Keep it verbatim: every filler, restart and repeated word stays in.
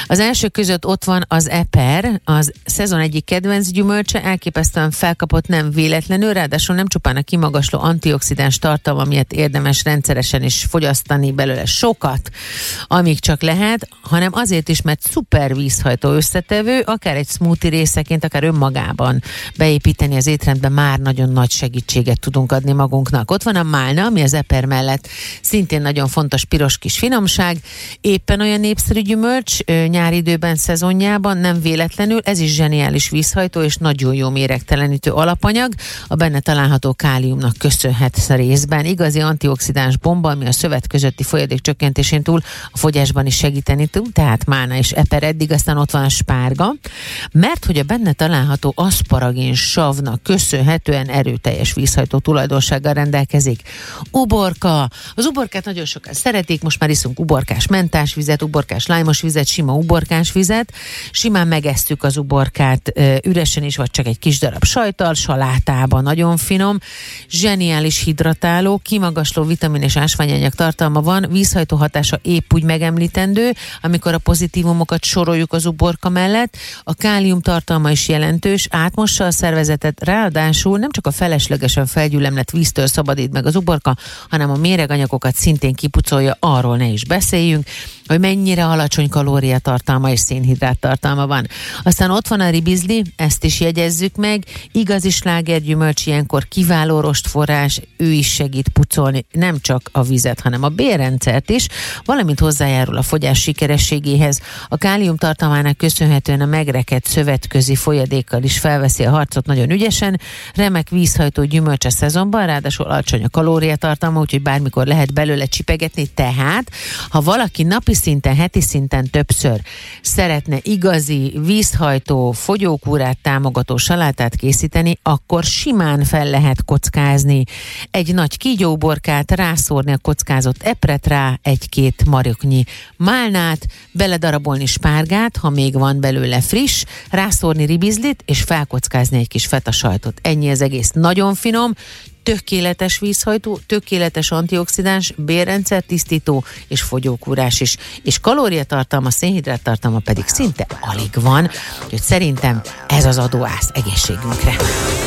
Az első között ott van az eper, az szezon egyik kedvenc gyümölcse, elképesztően felkapott nem véletlenül, ráadásul nem csupán a kimagasló antioxidáns tartalma miatt érdemes rendszeresen is fogyasztani belőle sokat, amíg csak lehet, hanem azért is, mert szuper vízhajtó összetevő, akár egy smoothie részeként, akár önmagában beépíteni az étrendbe már nagyon nagy segítséget tudunk adni magunknak. Ott van a málna, ami az eper mellett szintén nagyon fontos piros kis finomság, éppen olyan népszerű gyümölcs nyári időben, szezonjában, nem véletlenül, ez is zseniális vízhajtó és nagyon jó méregtelenítő alapanyag, a benne található káliumnak köszönhet részben. Igazi antioxidáns bomba, ami a szövet közötti folyadék csökkentésén túl a fogyásban is segíteni tud, tehát málna és eper eddig, aztán ott van a spárga, mert hogy a benne található aszparagin savnak köszönhetően erőteljes vízhajtó tulajdonsággal rendelkezik. Uborka. Az uborkát nagyon sokan szeretik, most már iszunk uborkás mentás vizet, uborkás lájmos vizet, sima uborkás vizet. Simán megesszük az uborkát üresen is, vagy csak egy kis darab sajttal, salátában, nagyon finom. Zseniális hidratáló, kimagasló vitamin és ásványanyag tartalma van, vízhajtó hatása épp úgy megemlítendő, amikor a pozitívumokat soroljuk az uborka mellett. A kálium tartalma is jelentős, átmossa a szervezetet, ráadásul nem csak a feleslegesen felgyülemlett víztől szabadít meg az uborka, hanem a méreganyagokat szintén kipucolja, arról ne is beszéljünk, hogy mennyire alacsony kalóriatartalma és szénhidrát tartalma van. Aztán ott van a ribizli, ezt is jegyezzük meg, igazi slágergyümölcs, ilyenkor kiváló rostforrás, ő is segít pucolni nem csak a vizet, hanem a bélrendszert is, valamint hozzájárul a fogyás sikerességéhez. A kálium tartalmának köszönhetően a megrekedt szövetközi folyadékkal is felveszi a harcot nagyon ügyesen, remek vízhajtó gyümölcs a szezonban, ráadásul alacsony a kalóriatartalma, úgyhogy bármikor lehet belőle csipegetni, tehát ha valaki napi szinten, heti szinten többször szeretne igazi vízhajtó, fogyókúrát támogató salátát készíteni, akkor simán fel lehet kockázni egy nagy kígyóborkát, rászórni a kockázott epret rá, egy-két maroknyi málnát, beledarabolni spárgát, ha még van belőle friss, rászórni ribizlit, és felkockázni egy kis feta sajtot. Ennyi az egész. Nagyon finom, tökéletes vízhajtó, tökéletes antioxidáns, bélrendszer tisztító és fogyókúrás is. És kalóriatartalma, szénhidráttartalma pedig szinte alig van, úgyhogy szerintem ez az adóász egészségünkre.